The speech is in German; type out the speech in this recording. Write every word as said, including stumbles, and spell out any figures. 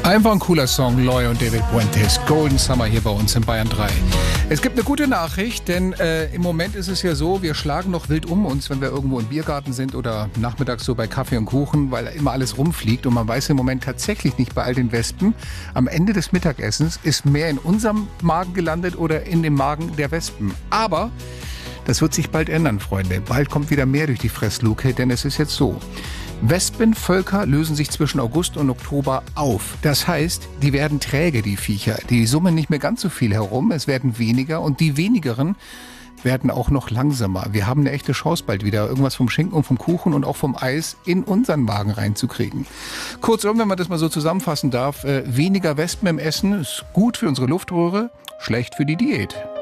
Einfach ein cooler Song, Loy und David Puentes, Golden Summer hier bei uns in Bayern drei. Es gibt eine gute Nachricht, denn äh, im Moment ist es ja so, wir schlagen noch wild um uns, wenn wir irgendwo im Biergarten sind oder nachmittags so bei Kaffee und Kuchen, weil immer alles rumfliegt und man weiß im Moment tatsächlich nicht bei all den Wespen, am Ende des Mittagessens ist mehr in unserem Magen gelandet oder in dem Magen der Wespen. Aber das wird sich bald ändern, Freunde. Bald kommt wieder mehr durch die Fressluke, denn es ist jetzt so. Wespenvölker lösen sich zwischen August und Oktober auf. Das heißt, die werden träge, die Viecher. Die summen nicht mehr ganz so viel herum, es werden weniger und die wenigeren werden auch noch langsamer. Wir haben eine echte Chance bald wieder, irgendwas vom Schinken und vom Kuchen und auch vom Eis in unseren Magen reinzukriegen. Kurzum, wenn man das mal so zusammenfassen darf, äh, weniger Wespen im Essen ist gut für unsere Luftröhre, schlecht für die Diät.